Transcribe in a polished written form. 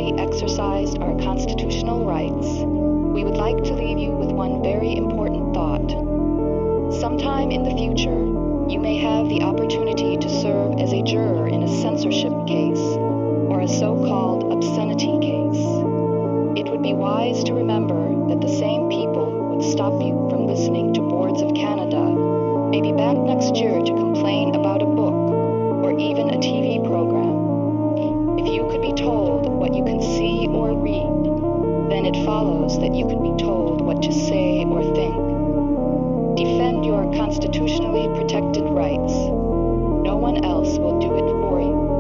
we exercised our constitutional rights, we would like to leave you with one very important thought. Sometime in the future, you may have the opportunity to serve as a juror in a censorship case or a so-called obscenity case. It would be wise to remember that the same people who would stop you from listening to Boards of Canada may be back next year to complain about a book or even a TV program. If you could be told what you can see or read, then it follows that you can be told what to say or think. Defend your constitutionally protected rights. No one else will do it for you.